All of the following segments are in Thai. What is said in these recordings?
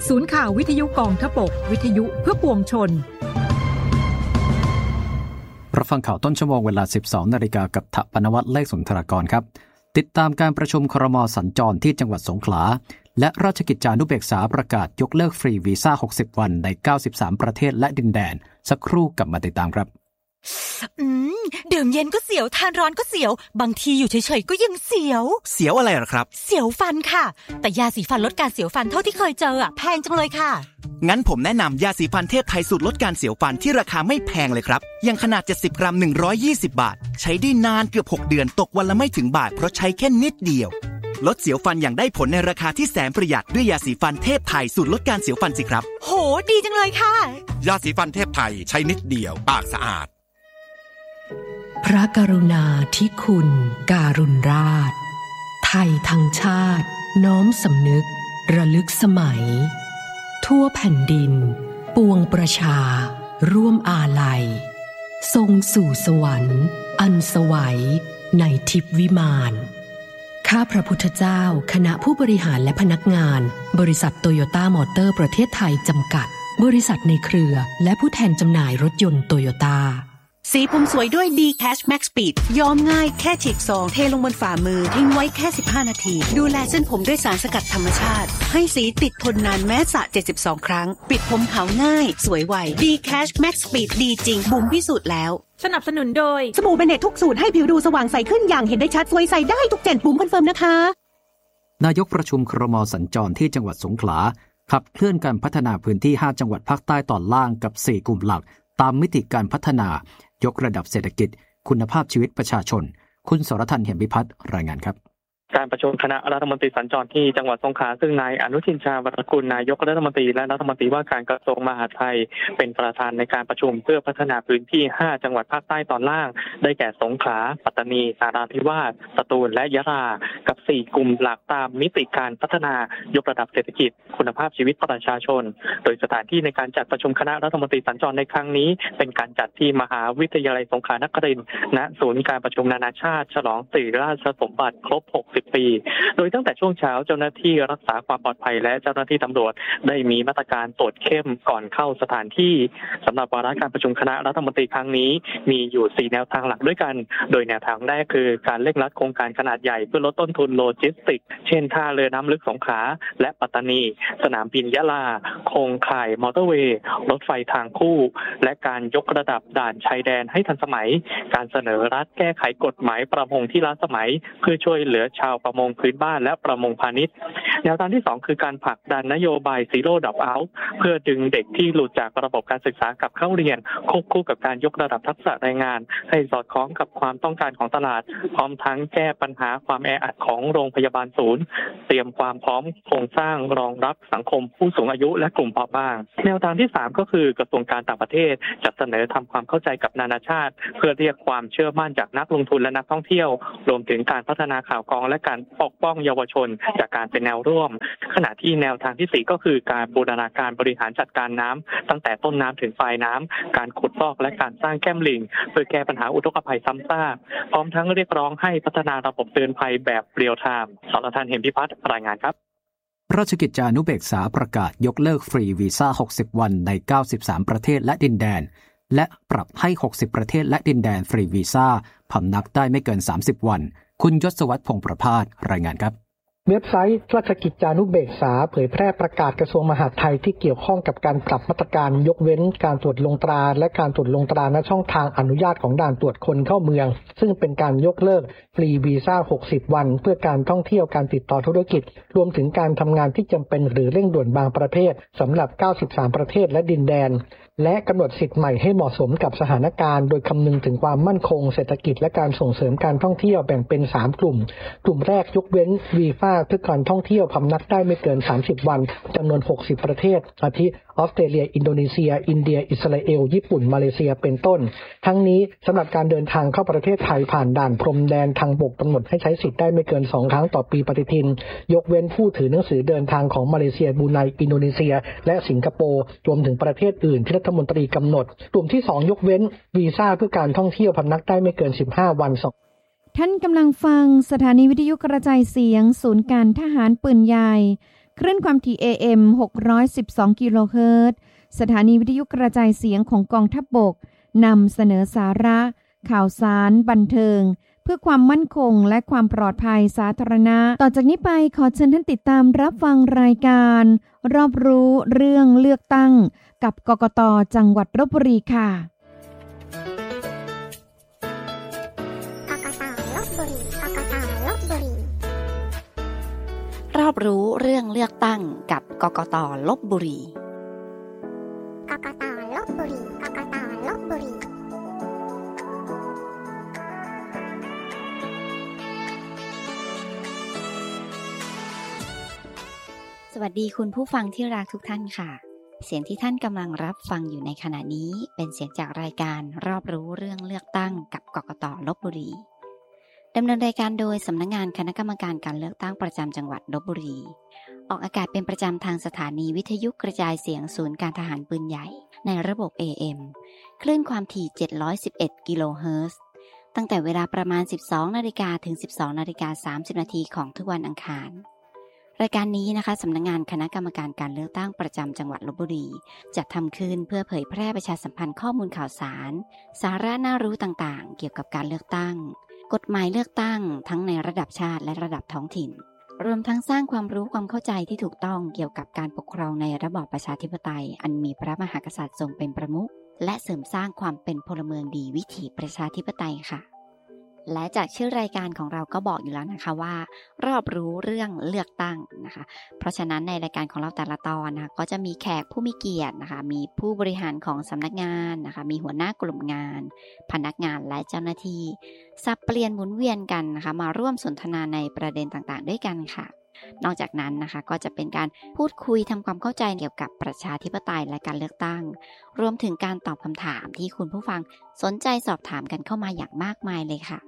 ศูนย์ข่าววิทยุกองทพบกวิทยุเพื่อปวงชนรับฟังข่าวต้นชั่วโมงเวลา 12 นาฬิกากับถปนวัฒน์เลขสุนทรกรครับติดตามการประชุมครม.สัญจรที่จังหวัดสงขลาและราชกิจจานุเบกษาประกาศยกเลิกฟรีวีซ่า60วันใน93ประเทศและดินแดนสักครู่กลับมาติดตามครับดื่มเย็นก็เสียวทานร้อนก็เสียวบางทีอยู่เฉยๆก็ยังเสียวอะไรหรอครับเสียวฟันค่ะแต่ยาสีฟันลดการเสียวฟันเท่าที่เคยเจอแพงจังเลยค่ะงั้นผมแนะนำยาสีฟันเทพไทยสูตรลดการเสียวฟันที่ราคาไม่แพงเลยครับอย่างขนาด70กรัม120บาทใช้ได้นานเกือบ6เดือนตกวันละไม่ถึงบาทเพราะใช้แค่นิดเดียวลดเสียวฟันอย่างได้ผลในราคาที่แสนประหยัดด้วยยาสีฟันเทพไทยสูตรลดการเสียวฟันสิครับโหดีจังเลยค่ะยาสีฟันเทพไทยใช้นิดเดียวปากสะอาดพระกรุณาธิคุณการุณราชไทยทั้งชาติน้อมสำนึกระลึกสมัยทั่วแผ่นดินปวงประชาร่วมอาลัยทรงสู่สวรรค์อันสวัยในทิพวิมานข้าพระพุทธเจ้าคณะผู้บริหารและพนักงานบริษัทโตโยต้ามอเตอร์ประเทศไทยจำกัดบริษัทในเครือและผู้แทนจำหน่ายรถยนต์โตโยต้าสีผมสวยด้วย D-Cash Max Speed ย้อมง่ายแค่ฉีกซองเทลงบนฝ่ามือทิ้งไว้แค่15นาทีดูแลเส้นผมด้วยสารสกัดธรรมชาติให้สีติดทนนานแม้สระ72ครั้งปิดผมขาวง่ายสวยไว D-Cash Max Speed ดีจริงบุ๋มพิสูจน์แล้วสนับสนุนโดยสบู่เบเนตทุกสูตรให้ผิวดูสว่างใสขึ้นอย่างเห็นได้ชัดสวยใสได้ทุกเจนบุ๋มคอนเฟิร์มนะคะนายกประชุมครม.สัญจรที่จังหวัดสงขลาขับเคลื่อนการพัฒนาพื้นที่5จังหวัดภาคใต้ตอนล่างกับ4กลุ่มหลักตามมิติการพัฒนายกระดับเศรษฐกิจคุณภาพชีวิตประชาชนคุณสรทันเหมพิพัฒน์รายงานครับการประชุมคณะรัฐมนตรีสัญจรที่จังหวัดสงขลาซึ่งนายอนุทินชาญวิรากูลนายกรัฐมนตรีและรัฐมนตรีว่าการกระทรวงมหาดไทยเป็นประธานในการประชุมเพื่อพัฒนาพื้นที่5จังหวัดภาคใต้ตอนล่างได้แก่สงขลาปัตตานีนราธิวาสสตูลและยะลากับ4กลุ่มหลักตามมิติการพัฒนายกระดับเศรษฐกิจคุณภาพชีวิตประชาชนโดยสถานที่ในการจัดประชุมคณะรัฐมนตรีสัญจรในครั้งนี้เป็นการจัดที่มหาวิทยาลัยสงขลานครินทร์ณศูนย์การประชุมนานาชาติฉลองสิริราชสมบัติครบ60ปีโดยตั้งแต่ช่วงเช้าเจ้าหน้าที่รักษาความปลอดภัยและเจ้าหน้าที่ตำรวจได้มีมาตรการตรวจเข้มก่อนเข้าสถานที่สำหรับวาระการประชุมคณะรัฐมนตรีครั้งนี้มีอยู่4แนวทางหลักด้วยกันโดยแนวทางแรกคือการเร่งรัดโครงการขนาดใหญ่เพื่อลดต้นทุนโลจิสติกส์เช่นท่าเรือน้ำลึกสงขลาและปัตตานีสนามบินยะลาโครงข่ายมอเตอร์เวย์รถไฟทางคู่และการยกระดับด่านชายแดนให้ทันสมัยการเสนอรัฐแก้ไขกฎหมายประมงที่ล้าสมัยเพื่อช่วยเหลือชาวประมงพื้นบ้านและประมงพาณิชย์แนวทางที่2คือการผลักดันนโยบาย Zero Drop Out เพื่อดึงเด็กที่หลุดจากระบบการศึกษากลับเข้าเรียนควบคู่กับการยกระดับทักษะแรงงานให้สอดคล้องกับความต้องการของตลาดพร้อมทั้งแก้ปัญหาความแออัดของโรงพยาบาลศูนย์เตรียมความพร้อมโครงสร้างรองรับสังคมผู้สูงอายุและกลุ่มเปราะบางแนวทางที่3ก็คือกระทรวงการต่างประเทศจะเสนอทำความเข้าใจกับนานาชาติเพื่อเรียกความเชื่อมั่นจากนักลงทุนและนักท่องเที่ยวรวมถึงการพัฒนาข่าวกรองและการปกป้องเยาวชนจากการเป็นแนวร่วมขณะที่แนวทางที่4ก็คือการบูรณาการบริหารจัดการน้ำตั้งแต่ต้นน้ำถึงปลายน้ำการขุดลอกและการสร้างแก้มลิงเพื่อแก้ปัญหาอุทกภัยซ้ำซากพร้อมทั้งเรียกร้องให้พัฒนาระบบเตือนภัยแบบเรียลไทม์สรทันเหมพิพัฒน์รายงานครับราชกิจจานุเบกษาประกาศยกเลิกฟรีวีซ่า60วันใน93ประเทศและดินแดนและปรับให้60ประเทศและดินแดนฟรีวีซ่าพำนักได้ไม่เกิน30วันคุณยศวัฒน์พงษ์ประภาสรายงานครับเว็บไซต์ราชกิจจานุเบกษาเผยแพร่ประกาศกระทรวงมหาดไทยที่เกี่ยวข้องกับการปรับมาตรการยกเว้นการตรวจลงตราและการตรวจลงตราณช่องทางอนุญาตของด่านตรวจคนเข้าเมืองซึ่งเป็นการยกเลิกฟรีวีซ่า60วันเพื่อการท่องเที่ยวการติดต่อธุรกิจรวมถึงการทำงานที่จำเป็นหรือเร่งด่วนบางประเภทสำหรับ93ประเทศและดินแดนและกำหนดสิทธิ์ใหม่ให้เหมาะสมกับสถานการณ์โดยคำนึงถึงความมั่นคงเศรษฐกิจและการส่งเสริมการท่องเที่ยวแบ่งเป็น3กลุ่มกลุ่มแรกยกเว้นวีซ่าเพื่อการท่องเที่ยวพำนักได้ไม่เกิน30วันจำนวน60ประเทศอาทิออสเตรเลียอินโดนีเซียอินเดียอิสราเอลญี่ปุ่นมาเลเซียเป็นต้นทั้งนี้สำหรับการเดินทางเข้าประเทศไทยผ่านด่านพรมแดนทางบกกำหนดให้ใช้สิทธิ์ได้ไม่เกิน2ครั้งต่อปีปฏิทินยกเว้นผู้ถือหนังสือเดินทางของมาเลเซียบรูไนอินโดนีเซียและสิงคโปร์รวมถึงประเทศอื่นที่รัฐมนตรีกำหนดกลุ่มที่2ยกเว้นวีซ่าเพื่อการท่องเที่ยวพำนักได้ไม่เกิน15วันท่านกำลังฟังสถานีวิทยุกระจายเสียงศูนย์การทหารปืนใหญ่คลื่นความถี่ AM 612 กิโลเฮิรตซ์สถานีวิทยุกระจายเสียงของกองทัพบกนำเสนอสาระข่าวสารบันเทิงเพื่อความมั่นคงและความปลอดภัยสาธารณะต่อจากนี้ไปขอเชิญท่านติดตามรับฟังรายการรอบรู้เรื่องเลือกตั้งกับกกต.จังหวัดลพบุรีค่ะรอบรู้เรื่องเลือกตั้งกับกกต.ลพบุรีกกต.ลพบุรีกกต.ลพบุรีสวัสดีคุณผู้ฟังที่รักทุกท่านค่ะเสียงที่ท่านกำลังรับฟังอยู่ในขณะนี้เป็นเสียงจากรายการรอบรู้เรื่องเลือกตั้งกับกกต.ลพบุรีดำเนินรายการโดยสำนักงานคณะกรรมการการเลือกตั้งประจำจังหวัดลพบุรีออกอากาศเป็นประจำทางสถานีวิทยุกระจายเสียงศูนย์การทหารปืนใหญ่ในระบบ AM คลื่นความถี่711กิโลเฮิรตซ์ตั้งแต่เวลาประมาณ 12 นาฬิกาถึง 12 นาฬิกา 30 นาทีของทุกวันอังคารรายการนี้นะคะสำนักงานคณะกรรมการการเลือกตั้งประจำจังหวัดลพบุรีจัดทำขึ้นเพื่อเผยแพร่ประชาสัมพันธ์ข้อมูลข่าวสารสาระน่ารู้ต่างๆเกี่ยวกับการเลือกตั้งกฎหมายเลือกตั้งทั้งในระดับชาติและระดับท้องถิ่นรวมทั้งสร้างความรู้ความเข้าใจที่ถูกต้องเกี่ยวกับการปกครองในระบอบประชาธิปไตยอันมีพระมหากษัตริย์ทรงเป็นประมุขและเสริมสร้างความเป็นพลเมืองดีวิถีประชาธิปไตยค่ะและจากชื่อรายการของเราก็บอกอยู่แล้วนะคะว่ารอบรู้เรื่องเลือกตั้งนะคะเพราะฉะนั้นในรายการของเราแต่ละตอนนะคะก็จะมีแขกผู้มีเกียรตินะคะมีผู้บริหารของสำนักงานนะคะมีหัวหน้ากลุ่มงานพนักงานและเจ้าหน้าที่สับเปลี่ยนหมุนเวียนกันนะคะมาร่วมสนทนาในประเด็นต่างๆด้วยกันค่ะนอกจากนั้นนะคะก็จะเป็นการพูดคุยทำความเข้าใจเกี่ยวกับประชาธิปไตยและการเลือกตั้งรวมถึงการตอบคำถามที่คุณผู้ฟังสนใจสอบถามกันเข้ามาอย่างมากมายเลยค่ะ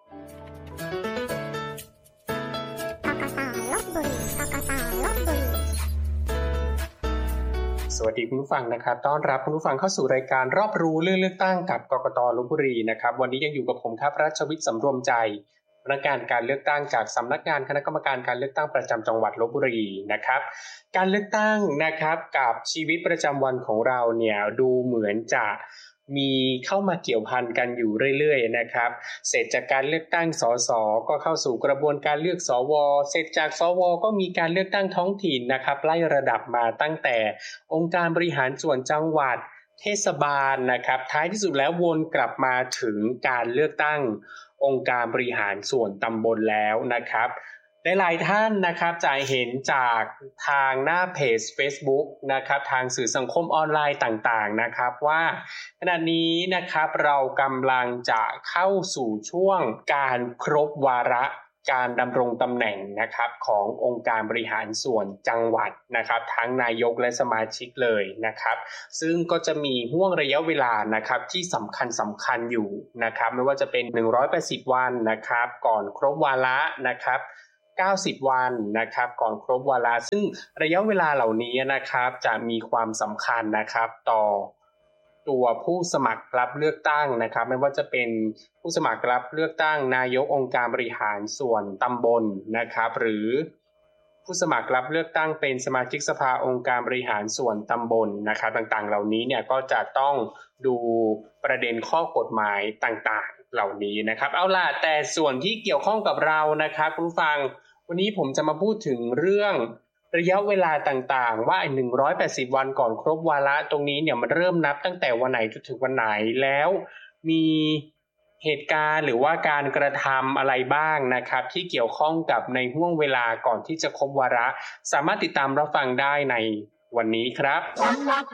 สวัสดีคุณผู้ฟังนะครับต้อนรับคุณผู้ฟังเข้าสู่รายการรอบรู้เรื่องเลือกตั้งกับกกต.ลพบุรีนะครับวันนี้ยังอยู่กับผมครับรัชวิทย์สำรวมใจพนักงานการเลือกตั้งจากสำนักงานคณะกรรมการการเลือกตั้งประจำจังหวัดลพบุรีนะครับการเลือกตั้งนะครับกับชีวิตประจำวันของเราเนี่ยดูเหมือนจะมีเข้ามาเกี่ยวพันกันอยู่เรื่อยๆนะครับเสร็จจากการเลือกตั้งสสก็เข้าสู่กระบวนการเลือกสวเสร็จจากสวก็มีการเลือกตั้งท้องถิ่นนะครับไล่ระดับมาตั้งแต่องค์การบริหารส่วนจังหวัดเทศบาลนะครับท้ายที่สุดแล้ววนกลับมาถึงการเลือกตั้งองค์การบริหารส่วนตำบลแล้วนะครับหลายๆท่านนะครับจะเห็นจากทางหน้าเพจ Facebook นะครับทางสื่อสังคมออนไลน์ต่างๆนะครับว่าขณะนี้นะครับเรากำลังจะเข้าสู่ช่วงการครบวาระการดำรงตำแหน่งนะครับขององค์การบริหารส่วนจังหวัดนะครับทั้งนายกและสมาชิกเลยนะครับซึ่งก็จะมีห่วงระยะเวลานะครับที่สำคัญอยู่นะครับไม่ว่าจะเป็น180วันนะครับก่อนครบวาระนะครับ90วันนะครับก่อนครบวาระซึ่งระยะเวลาเหล่านี้นะครับจะมีความสำคัญนะครับต่อตัวผู้สมัครรับเลือกตั้งนะครับไม่ว่าจะเป็นผู้สมัครรับเลือกตั้งนายกองค์การบริหารส่วนตำบลนะครับหรือผู้สมัครรับเลือกตั้งเป็นสมาชิกสภาองค์การบริหารส่วนตำบลนะครับต่างๆเหล่านี้เนี่ยก็จะต้องดูประเด็นข้อกฎหมายต่างๆเหล่านี้นะครับเอาล่ะแต่ส่วนที่เกี่ยวข้องกับเรานะครับคุณผู้ฟังวันนี้ผมจะมาพูดถึงเรื่องระยะเวลาต่างๆว่า180วันก่อนครบวาระตรงนี้เนี่ยมันเริ่มนับตั้งแต่วันไหนจนถึงวันไหนแล้วมีเหตุการณ์หรือว่าการกระทำอะไรบ้างนะครับที่เกี่ยวข้องกับในห่วงเวลาก่อนที่จะครบวาระสามารถติดตามรับฟังได้ในวันนี้ครับ